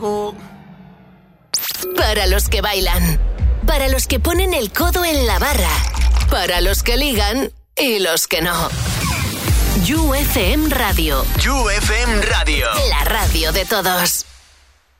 Para los que bailan, para los que ponen el codo en la barra, para los que ligan y los que no. You FM Radio. You FM Radio. La radio de todos.